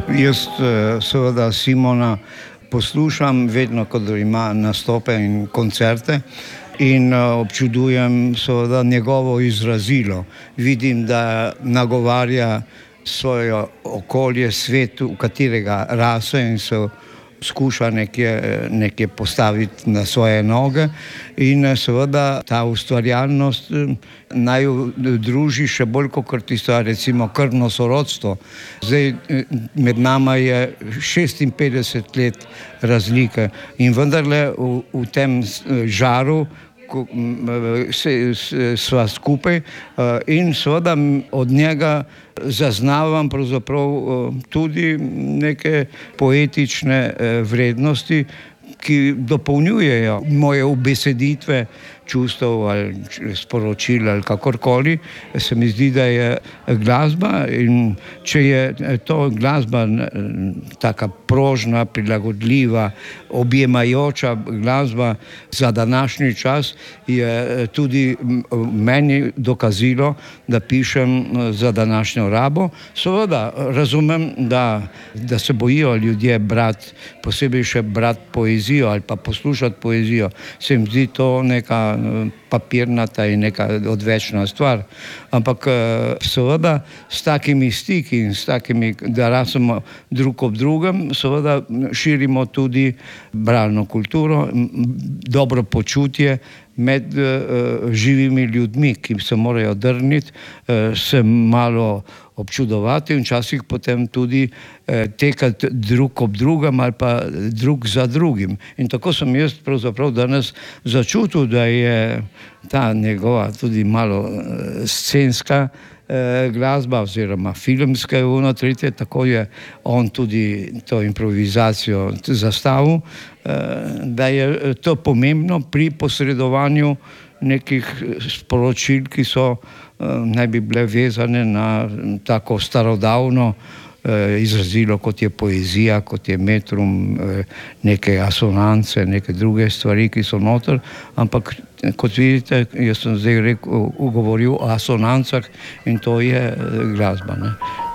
Jaz seveda Simona poslušam vedno, kadar ima nastope in koncerte, in občudujem seveda njegovo izrazilo. Vidim, da nagovarja svoje okolje, svet, v katerega rase, in se skuša nekje postaviti na svoje noge, in seveda ta ustvarjalnost naj jo druži še bolj kot tisto, recimo, krvno sorodstvo. Zdaj med nama je 56 let razlike in vendarle v tem žaru sva skupaj, in seveda od njega zaznavam pravzaprav tudi neke poetične vrednosti, ki dopolnjujejo moje ubeseditve čustev ali sporočil ali kakorkoli. Se mi zdi, da je glasba, in če je to glasba taka prožna, prilagodljiva, objemajoča glasba za današnji čas, je tudi meni dokazilo, da pišem za današnjo rabo. Seveda razumem, da se bojijo ljudje brati, posebej še brati poezijo ali pa poslušati poezijo. Se mi zdi to neka papirnata in neka odvečna stvar. Ampak seveda s takimi stiki in s takimi, da rasemo drug ob drugem, seveda širimo tudi bralno kulturo, dobro počutje med živimi ljudmi, ki se morajo drniti, se malo občudovati in včasih potem tudi tekati drug ob drugem ali pa drug za drugim. In tako sem jaz pravzaprav danes začutil, da je ta njegova tudi malo scenska glasba oziroma filmska tretje, tako je on tudi to improvizacijo zastavil, da je to pomembno pri posredovanju nekih sporočil, ki so naj bi bile vezane na tako starodavno izrazilo, kot je poezija, kot je metrum, neke asonance, neke druge stvari, ki so noter, ampak kot vidite, jaz sem zdaj govoril o asonancah, in to je glasba, ne.